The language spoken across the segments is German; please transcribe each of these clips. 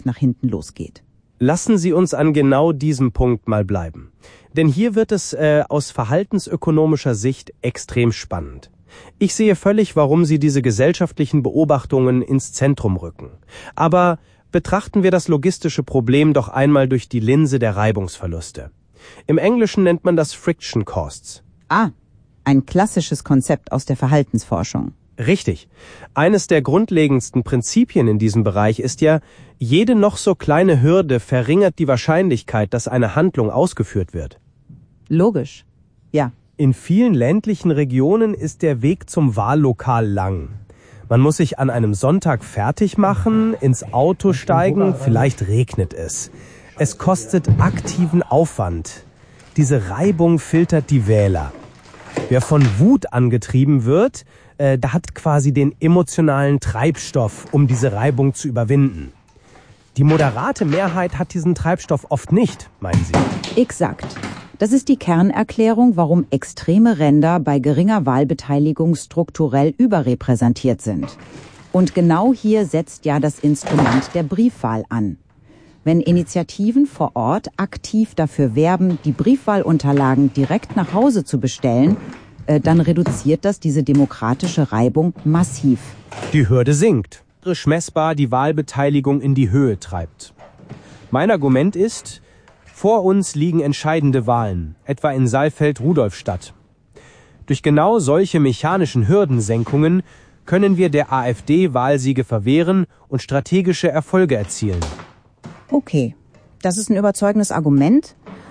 nach hinten losgeht. Lassen Sie uns an genau diesem Punkt mal bleiben. Denn hier wird es aus verhaltensökonomischer Sicht extrem spannend. Ich sehe völlig, warum Sie diese gesellschaftlichen Beobachtungen ins Zentrum rücken. Aber betrachten wir das logistische Problem doch einmal durch die Linse der Reibungsverluste. Im Englischen nennt man das Friction Costs. Ein klassisches Konzept aus der Verhaltensforschung. Richtig. Eines der grundlegendsten Prinzipien in diesem Bereich ist ja, jede noch so kleine Hürde verringert die Wahrscheinlichkeit, dass eine Handlung ausgeführt wird. Logisch. Ja. In vielen ländlichen Regionen ist der Weg zum Wahllokal lang. Man muss sich an einem Sonntag fertig machen, ins Auto steigen, vielleicht regnet es. Es kostet aktiven Aufwand. Diese Reibung filtert die Wähler. Wer von Wut angetrieben wird, der hat quasi den emotionalen Treibstoff, um diese Reibung zu überwinden. Die moderate Mehrheit hat diesen Treibstoff oft nicht, meinen Sie? Exakt. Das ist die Kernerklärung, warum extreme Ränder bei geringer Wahlbeteiligung strukturell überrepräsentiert sind. Und genau hier setzt ja das Instrument der Briefwahl an. Wenn Initiativen vor Ort aktiv dafür werben, die Briefwahlunterlagen direkt nach Hause zu bestellen, dann reduziert das diese demokratische Reibung massiv. Die Hürde sinkt, messbar die Wahlbeteiligung in die Höhe treibt. Mein Argument ist, vor uns liegen entscheidende Wahlen, etwa in Saalfeld-Rudolstadt. Durch genau solche mechanischen Hürdensenkungen können wir der AfD Wahlsiege verwehren und strategische Erfolge erzielen. Okay, das ist ein überzeugendes Argument.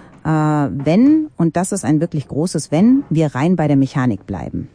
Wenn, und das ist ein wirklich großes Wenn, wir rein bei der Mechanik bleiben.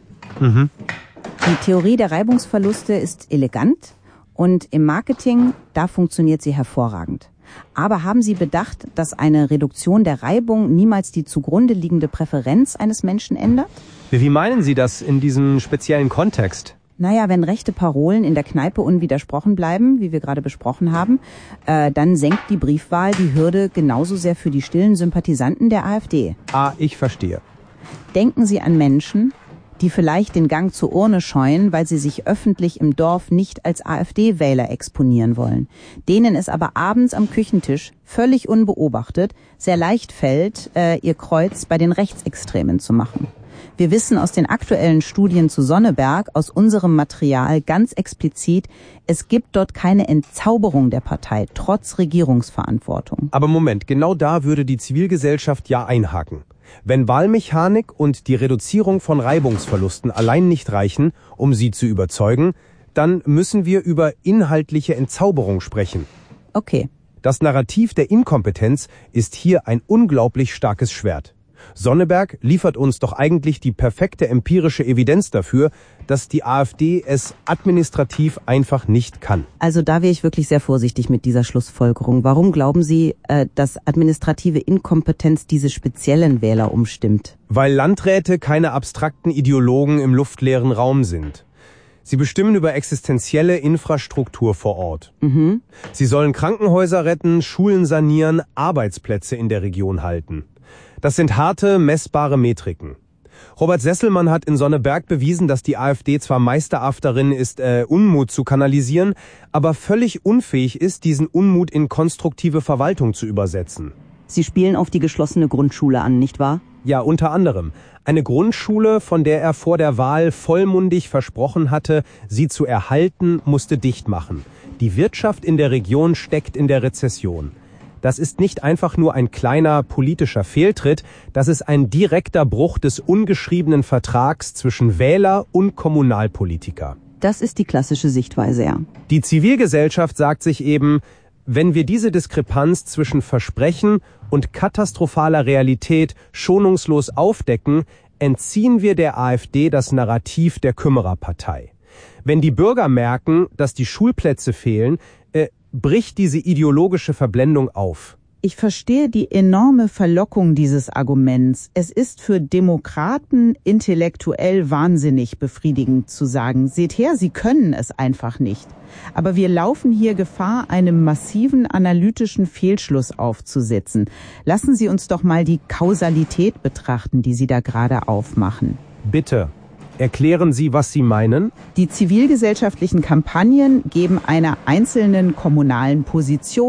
Die Theorie der Reibungsverluste ist elegant und im Marketing, da funktioniert sie hervorragend. Aber haben Sie bedacht, dass eine Reduktion der Reibung niemals die zugrunde liegende Präferenz eines Menschen ändert? Wie meinen Sie das in diesem speziellen Kontext? Naja, wenn rechte Parolen in der Kneipe unwidersprochen bleiben, wie wir gerade besprochen haben, dann senkt die Briefwahl die Hürde genauso sehr für die stillen Sympathisanten der AfD. Ich verstehe. Denken Sie an Menschen, die vielleicht den Gang zur Urne scheuen, weil sie sich öffentlich im Dorf nicht als AfD-Wähler exponieren wollen, denen es aber abends am Küchentisch völlig unbeobachtet sehr leicht fällt, ihr Kreuz bei den Rechtsextremen zu machen. Wir wissen aus den aktuellen Studien zu Sonneberg, aus unserem Material ganz explizit, es gibt dort keine Entzauberung der Partei, trotz Regierungsverantwortung. Aber Moment, genau da würde die Zivilgesellschaft ja einhaken. Wenn Wahlmechanik und die Reduzierung von Reibungsverlusten allein nicht reichen, um sie zu überzeugen, dann müssen wir über inhaltliche Entzauberung sprechen. Okay. Das Narrativ der Inkompetenz ist hier ein unglaublich starkes Schwert. Sonneberg liefert uns doch eigentlich die perfekte empirische Evidenz dafür, dass die AfD es administrativ einfach nicht kann. Also da wäre ich wirklich sehr vorsichtig mit dieser Schlussfolgerung. Warum glauben Sie, dass administrative Inkompetenz diese speziellen Wähler umstimmt? Weil Landräte keine abstrakten Ideologen im luftleeren Raum sind. Sie bestimmen über existenzielle Infrastruktur vor Ort. Sie sollen Krankenhäuser retten, Schulen sanieren, Arbeitsplätze in der Region halten. Das sind harte, messbare Metriken. Robert Sesselmann hat in Sonneberg bewiesen, dass die AfD zwar meisterhaft darin ist, Unmut zu kanalisieren, aber völlig unfähig ist, diesen Unmut in konstruktive Verwaltung zu übersetzen. Sie spielen auf die geschlossene Grundschule an, nicht wahr? Ja, unter anderem. Eine Grundschule, von der er vor der Wahl vollmundig versprochen hatte, sie zu erhalten, musste dicht machen. Die Wirtschaft in der Region steckt in der Rezession. Das ist nicht einfach nur ein kleiner politischer Fehltritt, das ist ein direkter Bruch des ungeschriebenen Vertrags zwischen Wähler und Kommunalpolitiker. Das ist die klassische Sichtweise, ja. Die Zivilgesellschaft sagt sich eben, wenn wir diese Diskrepanz zwischen Versprechen und katastrophaler Realität schonungslos aufdecken, entziehen wir der AfD das Narrativ der Kümmererpartei. Wenn die Bürger merken, dass die Schulplätze fehlen, bricht diese ideologische Verblendung auf. Ich verstehe die enorme Verlockung dieses Arguments. Es ist für Demokraten intellektuell wahnsinnig befriedigend zu sagen, seht her, sie können es einfach nicht. Aber wir laufen hier Gefahr, einem massiven analytischen Fehlschluss aufzusetzen. Lassen Sie uns doch mal die Kausalität betrachten, die Sie da gerade aufmachen. Bitte. Erklären Sie, was Sie meinen? Die zivilgesellschaftlichen Kampagnen geben einer einzelnen kommunalen Position